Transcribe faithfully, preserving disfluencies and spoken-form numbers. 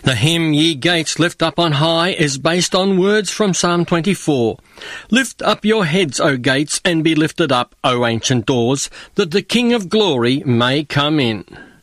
The hymn Ye Gates Lift Up on High is based on words from Psalm twenty-four. Lift up your heads, O gates, and be lifted up, O ancient doors, that the King of glory may come in.